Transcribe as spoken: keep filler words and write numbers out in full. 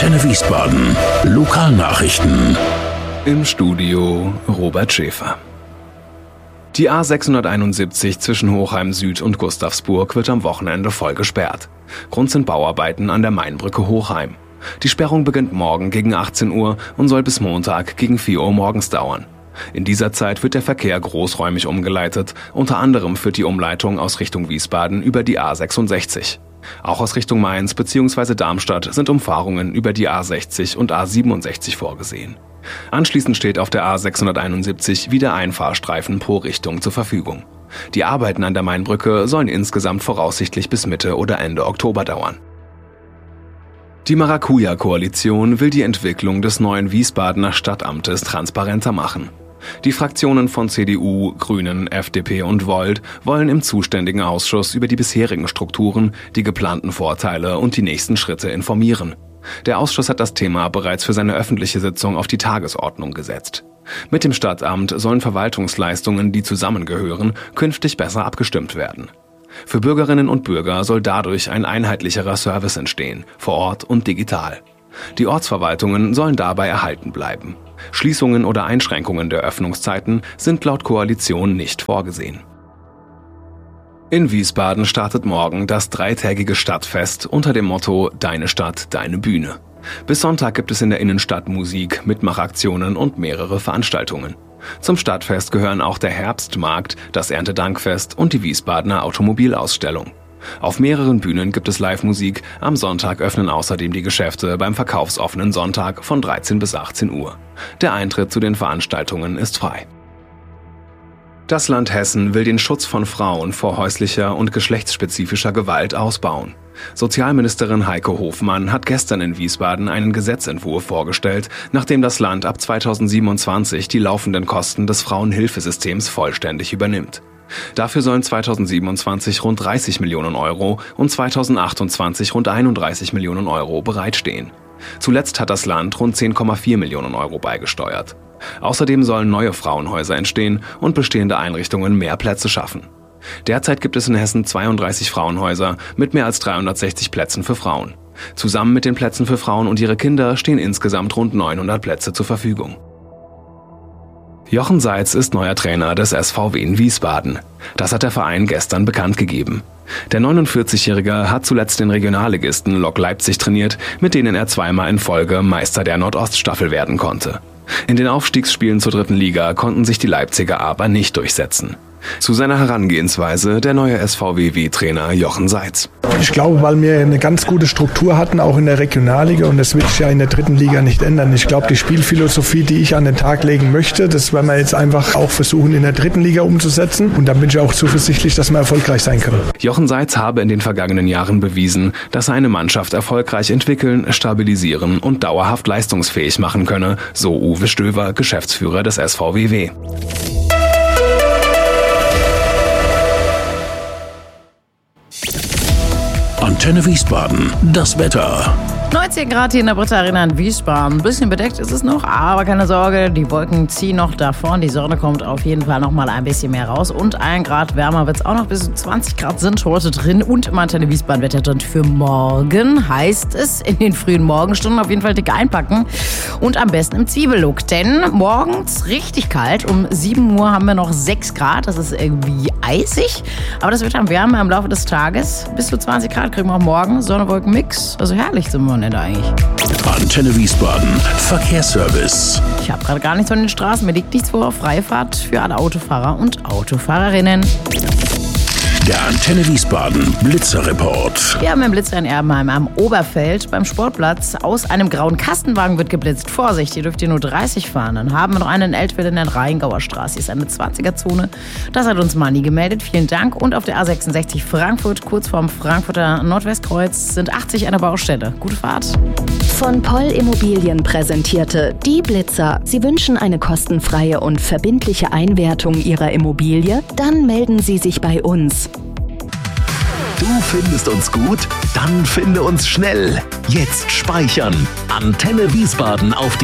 Antenne Wiesbaden. Lokalnachrichten. Im Studio Robert Schäfer. Die A sechshunderteinundsiebzig zwischen Hochheim Süd und Gustavsburg wird am Wochenende voll gesperrt. Grund sind Bauarbeiten an der Mainbrücke Hochheim. Die Sperrung beginnt morgen gegen achtzehn Uhr und soll bis Montag gegen vier Uhr morgens dauern. In dieser Zeit wird der Verkehr großräumig umgeleitet. Unter anderem führt die Umleitung aus Richtung Wiesbaden über die A sechsundsechzig. Auch aus Richtung Mainz bzw. Darmstadt sind Umfahrungen über die A sechzig und A siebenundsechzig vorgesehen. Anschließend steht auf der A sechshunderteinundsiebzig wieder ein Fahrstreifen pro Richtung zur Verfügung. Die Arbeiten an der Mainbrücke sollen insgesamt voraussichtlich bis Mitte oder Ende Oktober dauern. Die Maracuja-Koalition will die Entwicklung des neuen Wiesbadener Stadtamtes transparenter machen. Die Fraktionen von C D U, Grünen, F D P und Volt wollen im zuständigen Ausschuss über die bisherigen Strukturen, die geplanten Vorteile und die nächsten Schritte informieren. Der Ausschuss hat das Thema bereits für seine öffentliche Sitzung auf die Tagesordnung gesetzt. Mit dem Stadtamt sollen Verwaltungsleistungen, die zusammengehören, künftig besser abgestimmt werden. Für Bürgerinnen und Bürger soll dadurch ein einheitlicherer Service entstehen, vor Ort und digital. Die Ortsverwaltungen sollen dabei erhalten bleiben. Schließungen oder Einschränkungen der Öffnungszeiten sind laut Koalition nicht vorgesehen. In Wiesbaden startet morgen das dreitägige Stadtfest unter dem Motto Deine Stadt, deine Bühne. Bis Sonntag gibt es in der Innenstadt Musik, Mitmachaktionen und mehrere Veranstaltungen. Zum Stadtfest gehören auch der Herbstmarkt, das Erntedankfest und die Wiesbadener Automobilausstellung. Auf mehreren Bühnen gibt es Live-Musik. Am Sonntag öffnen außerdem die Geschäfte beim verkaufsoffenen Sonntag von dreizehn bis achtzehn Uhr. Der Eintritt zu den Veranstaltungen ist frei. Das Land Hessen will den Schutz von Frauen vor häuslicher und geschlechtsspezifischer Gewalt ausbauen. Sozialministerin Heike Hofmann hat gestern in Wiesbaden einen Gesetzentwurf vorgestellt, nachdem das Land ab zweitausendsiebenundzwanzig die laufenden Kosten des Frauenhilfesystems vollständig übernimmt. Dafür sollen zweitausendsiebenundzwanzig rund dreißig Millionen Euro und zweitausendachtundzwanzig rund einunddreißig Millionen Euro bereitstehen. Zuletzt hat das Land rund zehn Komma vier Millionen Euro beigesteuert. Außerdem sollen neue Frauenhäuser entstehen und bestehende Einrichtungen mehr Plätze schaffen. Derzeit gibt es in Hessen zweiunddreißig Frauenhäuser mit mehr als dreihundertsechzig Plätzen für Frauen. Zusammen mit den Plätzen für Frauen und ihre Kinder stehen insgesamt rund neunhundert Plätze zur Verfügung. Jochen Seitz ist neuer Trainer des S V W in Wiesbaden. Das hat der Verein gestern bekannt gegeben. Der neunundvierzigjährige hat zuletzt den Regionalligisten Lok Leipzig trainiert, mit denen er zweimal in Folge Meister der Nordoststaffel werden konnte. In den Aufstiegsspielen zur dritten Liga konnten sich die Leipziger aber nicht durchsetzen. Zu seiner Herangehensweise der neue S V W W-Trainer Jochen Seitz. Ich glaube, weil wir eine ganz gute Struktur hatten, auch in der Regionalliga, und das wird sich ja in der dritten Liga nicht ändern. Ich glaube, die Spielphilosophie, die ich an den Tag legen möchte, das werden wir jetzt einfach auch versuchen, in der dritten Liga umzusetzen. Und dann bin ich auch zuversichtlich, dass wir erfolgreich sein können. Jochen Seitz habe in den vergangenen Jahren bewiesen, dass er eine Mannschaft erfolgreich entwickeln, stabilisieren und dauerhaft leistungsfähig machen könne, so Uwe Stöver, Geschäftsführer des S V W W. Antenne Wiesbaden. Das Wetter. neunzehn Grad hier in der Britta Arena in Wiesbaden. Ein bisschen bedeckt ist es noch, aber keine Sorge, die Wolken ziehen noch davon. Die Sonne kommt auf jeden Fall noch mal ein bisschen mehr raus. Und ein Grad wärmer wird es auch noch. Bis zu zwanzig Grad sind heute drin. Und im Antenne Wiesbaden Wettertrend für morgen heißt es in den frühen Morgenstunden auf jeden Fall dick einpacken. Und am besten im Zwiebellook. Denn morgens richtig kalt. Um sieben Uhr haben wir noch sechs Grad. Das ist irgendwie eisig. Aber das wird dann wärmer im Laufe des Tages. Bis zu zwanzig Grad kriegen wir auch morgen. Sonne-Wolken-Mix. Also herrlich zum Wochenende eigentlich. Antenne Wiesbaden. Verkehrsservice. Ich habe gerade gar nichts von den Straßen. Mir liegt nichts vor. Freie Fahrt für alle Autofahrer und Autofahrerinnen. Der Antenne Wiesbaden Blitzerreport. Wir haben im Blitzer in Erbenheim am Oberfeld beim Sportplatz. Aus einem grauen Kastenwagen wird geblitzt. Vorsicht, hier dürft ihr nur dreißig fahren. Dann haben wir noch einen Eltville in der Rheingauer Straße. Hier ist eine zwanziger-Zone. Das hat uns Manni gemeldet. Vielen Dank. Und auf der A sechsundsechzig Frankfurt, kurz vorm Frankfurter Nordwestkreuz, sind achtzig eine Baustelle. Gute Fahrt. Von Poll Immobilien präsentierte die Blitzer. Sie wünschen eine kostenfreie und verbindliche Einwertung Ihrer Immobilie? Dann melden Sie sich bei uns. Du findest uns gut? Dann finde uns schnell. Jetzt speichern. Antenne Wiesbaden auf die